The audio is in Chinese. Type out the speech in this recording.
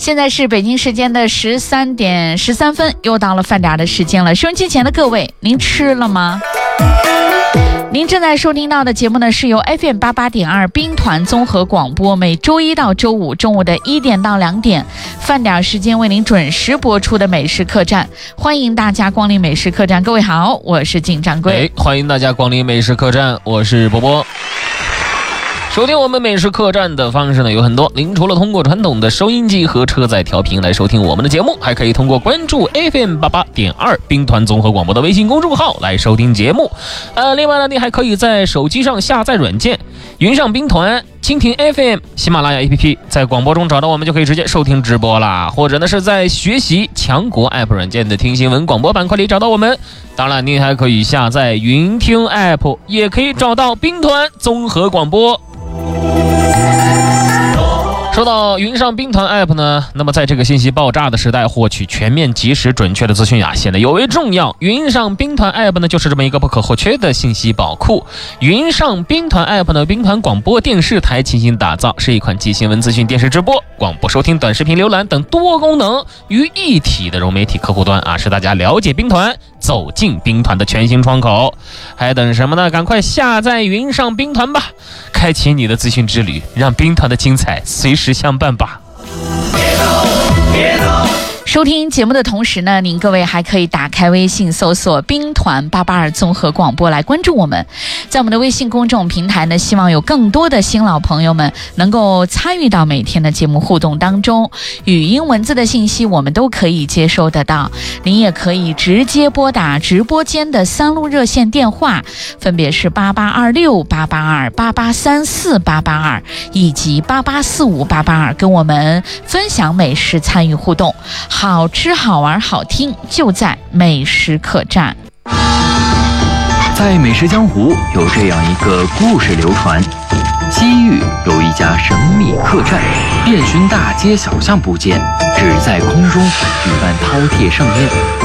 现在是北京时间的13点13分，又到了饭点的时间了。收音机前的各位，您吃了吗？您正在收听到的节目呢，是由 FM88.2 兵团综合广播每周一到周五中午的1点到2点饭点时间为您准时播出的美食客栈。欢迎大家光临美食客栈。各位好，我是金掌柜。 欢迎大家光临美食客栈，我是波波。收听我们美食客栈的方式呢有很多，您除了通过传统的收音机和车载调频来收听我们的节目，还可以通过关注 FM88.2 兵团综合广播的微信公众号来收听节目。另外呢，你还可以在手机上下载软件云上兵团、蜻蜓 FM、喜马拉雅 APP， 在广播中找到我们就可以直接收听直播啦。或者呢是在学习强国 App 软件的听新闻广播板块里找到我们。当然您还可以下载云听 App， 也可以找到兵团综合广播。说到云上兵团 App 呢，那么在这个信息爆炸的时代，获取全面及时准确的资讯显得尤为重要。云上兵团 App 呢就是这么一个不可或缺的信息宝库。云上兵团 App 呢，兵团广播电视台倾心打造，是一款集新闻资讯、电视直播、广播收听、短视频浏览等多功能于一体的融媒体客户端是大家了解兵团、走进兵团的全新窗口。还等什么呢？赶快下载云上兵团吧，开启你的资讯之旅，让兵团的精彩随时相伴吧。 收听节目的同时呢，您各位还可以打开微信搜索兵团882综合广播来关注我们。在我们的微信公众平台呢，希望有更多的新老朋友们能够参与到每天的节目互动当中，语音文字的信息我们都可以接收得到。您也可以直接拨打直播间的3路热线电话，分别是8826、882、8834、882以及8845、882，跟我们分享美食，参与互动。好吃好玩好听，就在美食客栈。 在美食江湖有这样一个故事流传，西域有一家神秘客栈，遍寻大街小巷不见，只在空中举办饕餮盛宴。